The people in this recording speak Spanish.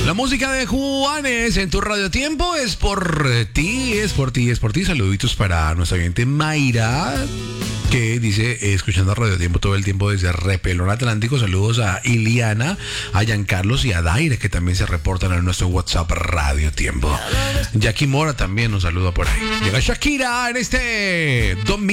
La música de Juanes en tu Radio Tiempo es por ti, es por ti, es por ti. Saluditos para nuestra oyente Mayra, que dice, escuchando Radio Tiempo todo el tiempo desde Repelón Atlántico. Saludos a Iliana, a Giancarlos y a Daire, que también se reportan en nuestro WhatsApp Radio Tiempo. Jackie Mora también nos saluda por ahí. Llega Shakira en este domingo.